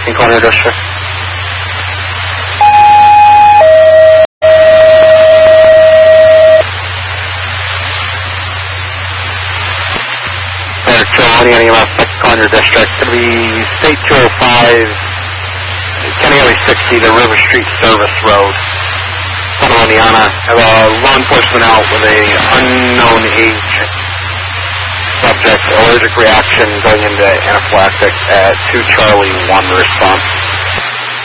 in Corner District. Any EMS Corner District. Going to be State 205, County Highway 60 to River Street Service Road. Santa Juana. Have a law enforcement out with a unknown age subject. Allergic reaction going into anaphylactic at 2 Charlie 1 response.